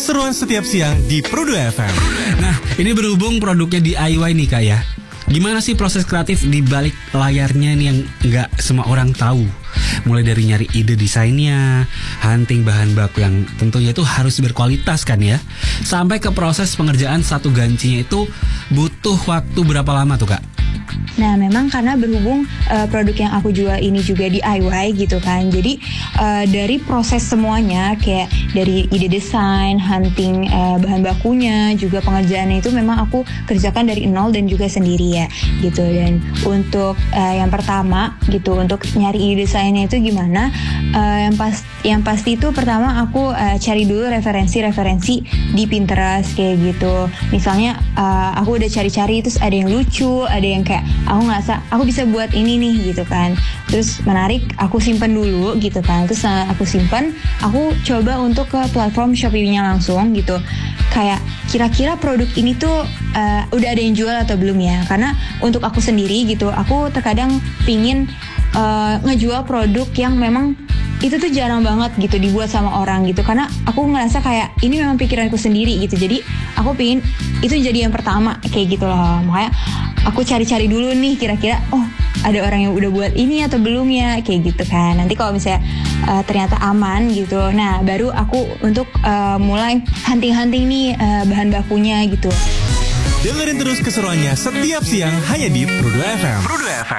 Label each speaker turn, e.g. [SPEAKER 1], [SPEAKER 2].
[SPEAKER 1] keseruan setiap siang di Pro2 FM.
[SPEAKER 2] Nah, ini berhubung produknya DIY nih Kak ya. Gimana sih proses kreatif di balik layarnya nih yang nggak semua orang tahu? Mulai dari nyari ide desainnya, hunting bahan baku yang tentunya itu harus berkualitas kan ya, sampai ke proses pengerjaan satu gancinya itu butuh waktu berapa lama tuh Kak?
[SPEAKER 3] Nah, memang karena berhubung produk yang aku jual ini juga DIY gitu kan. Jadi dari proses semuanya kayak dari ide desain, hunting bahan bakunya, juga pengerjaannya itu memang aku kerjakan dari nol dan juga sendiri ya gitu. Dan untuk yang pertama gitu, untuk nyari ide desainnya itu gimana? Yang pasti itu pertama aku cari dulu referensi di Pinterest kayak gitu. Misalnya aku udah cari-cari, terus ada yang lucu, ada yang kayak aku ngerasa aku bisa buat ini nih gitu kan, terus menarik, aku simpen dulu gitu kan. Terus aku simpen, aku coba untuk ke platform Shopee-nya langsung gitu, kayak kira-kira produk ini tuh udah ada yang jual atau belum ya. Karena untuk aku sendiri gitu, aku terkadang pingin ngejual produk yang memang itu tuh jarang banget gitu dibuat sama orang gitu, karena aku ngerasa kayak ini memang pikiranku sendiri gitu. Jadi aku pingin itu jadi yang pertama kayak gitu loh. Makanya aku cari-cari dulu nih, kira-kira oh ada orang yang udah buat ini atau belum ya kayak gitu kan. Nanti kalau misalnya ternyata aman gitu, nah baru aku untuk mulai hunting nih bahan bakunya gitu.
[SPEAKER 1] Dengerin terus keseruannya setiap siang hanya di Pro2 FM.